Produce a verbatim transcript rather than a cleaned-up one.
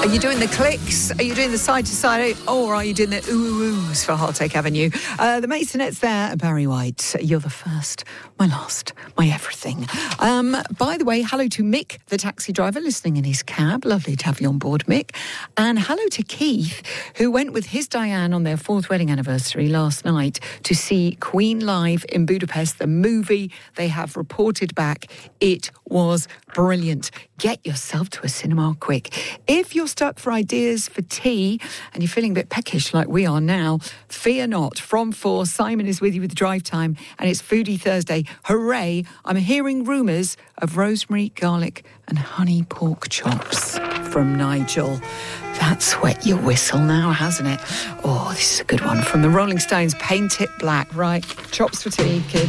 Are you doing the clicks? Are you doing the side-to-side? Or are you doing the ooh-oohs for Heartache Avenue? Uh, the Maisonettes there, Barry White. You're the first, my last, my everything. Um, by the way, hello to Mick, the taxi driver, listening in his cab. Lovely to have you on board, Mick. And hello to Keith, who went with his Diane on their fourth wedding anniversary last night to see Queen live in Budapest, the movie. They have reported back. It was brilliant. Get yourself to a cinema quick. If you're stuck for ideas for tea and you're feeling a bit peckish like we are now, fear not. From four, Simon is with you with Drive Time, and it's Foodie Thursday. Hooray! I'm hearing rumours of rosemary, garlic and honey pork chops from Nigel. That's wet your whistle now, hasn't it? Oh, this is a good one. From the Rolling Stones, Paint It Black. Right, chops for tea, kids.